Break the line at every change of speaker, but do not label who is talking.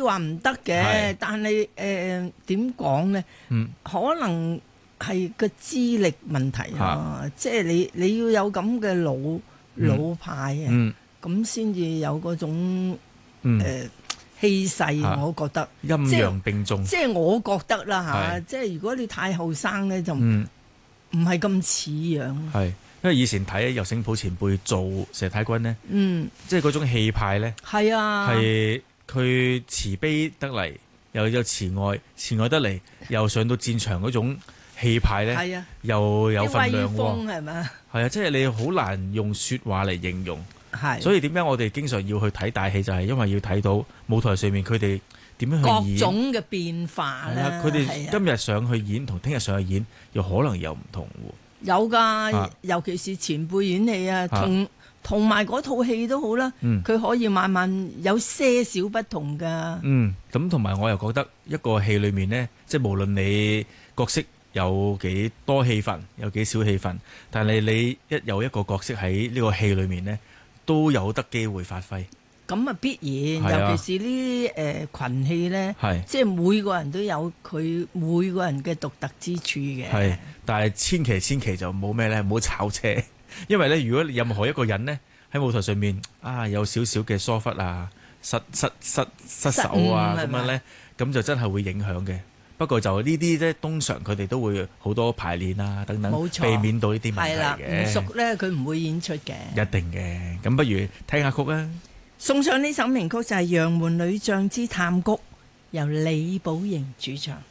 話唔得嘅，但係點講咧？可能係個資歷問題啊，即係你要有咁嘅老派啊，咁先至有嗰種氣勢，我覺得
陰陽並重。
即係我覺得啦嚇，即係如果你太後生咧，就唔係咁似樣。
係，因為以前睇游醒普前輩做佘太君咧，即係嗰種氣派咧，係啊，係佢慈悲得嚟，又有慈愛得嚟，又上到戰場嗰種氣派咧，係啊，又有份量喎，係咪？係啊，即係你好難用説話嚟形容。係，所以點解我哋經常要去睇大戲，就係因為要睇到舞台上面佢哋點樣去演
各種嘅變化咧。
佢哋今日上去演同聽日上去演，又可能有唔同喎。有
㗎，尤其是前輩演戲啊，同埋嗰套戲都好啦，佢可以慢慢有些少不同㗎。
咁同埋我又覺得一個戲裏面呢，即係無論你角色有幾多戲份，有幾少戲份，但係你一有一個角色喺呢個戲裏面呢，都有得機會發揮，
咁啊必然，尤其是呢啲群戲咧，即係每個人都有佢每個人嘅獨特之處嘅。係，
但係千祈就冇咩咧，唔好炒車，因為咧，如果任何一個人咧喺舞台上面有少少嘅疏忽啊、失手啊咁樣咧，咁就真係會影響嘅。不過就呢啲咧，通常佢哋都會好多排練啊等等，避免到呢啲問題嘅。係啦，
唔熟咧，佢唔會演出嘅。
一定嘅，咁不如聽下曲啊！
送上呢首名曲就係《楊門女將之探谷》，由李寶瑩主唱。